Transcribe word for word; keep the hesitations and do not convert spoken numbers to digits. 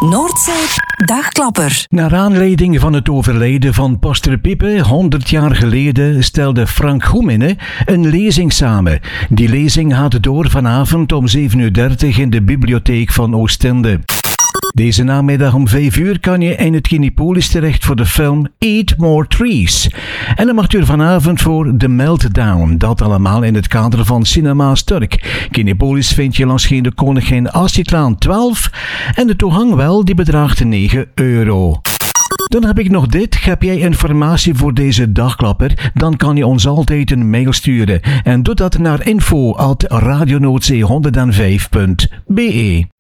Noordzee Dagklapper. Naar aanleiding van het overlijden van Pastor Pippe honderd jaar geleden stelde Frank Goemene een lezing samen. Die lezing gaat door vanavond om zeven uur dertig in de bibliotheek van Oostende. Deze namiddag om vijf uur kan je in het Kinepolis terecht voor de film Eat More Trees. En dan mag je er vanavond voor The Meltdown. Dat allemaal in het kader van Cinema Sturk. Kinepolis vind je langs de Koningin Astridlaan twaalf. En de toegang wel, die bedraagt negen euro. Dan heb ik nog dit. Heb jij informatie voor deze dagklapper? Dan kan je ons altijd een mail sturen. En doe dat naar info at radionoordzee honderdvijf punt be.